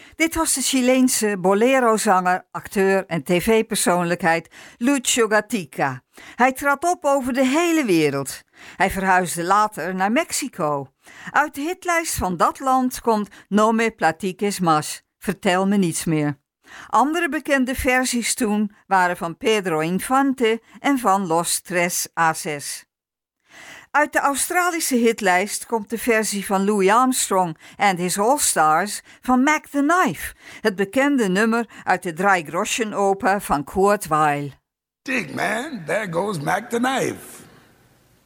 Dit was de Chileense bolero-zanger, acteur en tv-persoonlijkheid Lucio Gatica. Hij trad op over de hele wereld. Hij verhuisde later naar Mexico. Uit de hitlijst van dat land komt No me platiques más, vertel me niets meer. Andere bekende versies toen waren van Pedro Infante en van Los Tres Ases. Uit de Australische hitlijst komt de versie van Louis Armstrong and His All-Stars van Mac the Knife, het bekende nummer uit de Drei Groschen Oper van Kurt Weill. Dig, man, there goes Mac the Knife.